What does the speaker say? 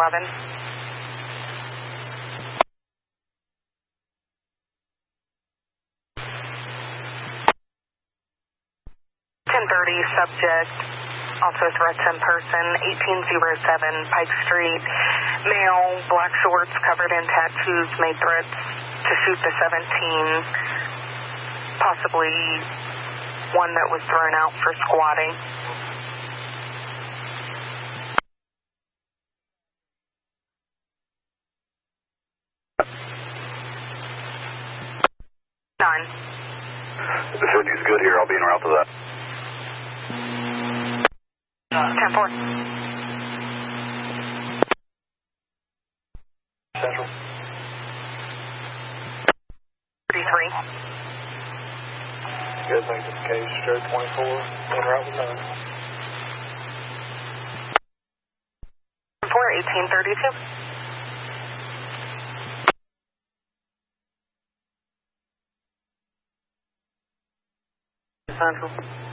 11. 10:30, subject, also threats in person, 1807 Pike Street. Male, black shorts, covered in tattoos, made threats to shoot the 17, possibly one that was thrown out for squatting. Nine. The 50's good here. I'll be en route to that. 10-4. Central. 33. Good, thanks. Case straight 24. En route with 9. 1832. Central.